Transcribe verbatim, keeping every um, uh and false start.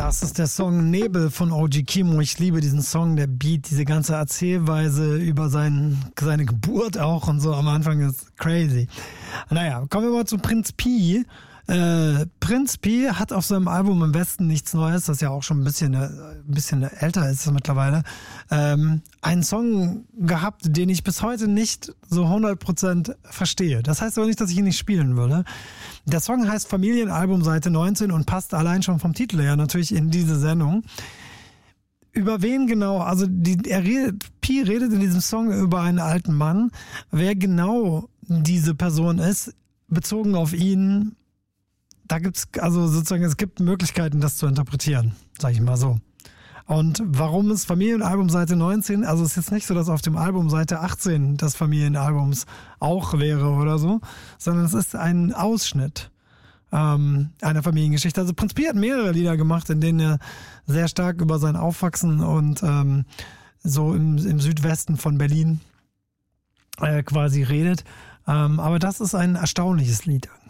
Das ist der Song Nebel von O G Kimo. Ich liebe diesen Song, der Beat, diese ganze Erzählweise über sein, seine Geburt auch und so am Anfang ist crazy. Naja, kommen wir mal zu Prinz Pi. Äh, Prinz Pi hat auf seinem Album Im Westen nichts Neues, das ja auch schon ein bisschen, ein bisschen älter ist mittlerweile, ähm, einen Song gehabt, den ich bis heute nicht so hundert Prozent verstehe. Das heißt aber nicht, dass ich ihn nicht spielen würde. Der Song heißt Familienalbum Seite neunzehn und passt allein schon vom Titel her natürlich in diese Sendung. Über wen genau? Also die, er redet, Pi redet in diesem Song über einen alten Mann. Wer genau diese Person ist, bezogen auf ihn, da gibt's also sozusagen, es gibt Möglichkeiten, das zu interpretieren, sag ich mal so. Und warum ist Familienalbum Seite neunzehn? Also es ist jetzt nicht so, dass auf dem Album Seite achtzehn des Familienalbums auch wäre oder so, sondern es ist ein Ausschnitt ähm, einer Familiengeschichte. Also Prinz Pi hat mehrere Lieder gemacht, in denen er sehr stark über sein Aufwachsen und ähm, so im, im Südwesten von Berlin äh, quasi redet. Ähm, aber das ist ein erstaunliches Lied.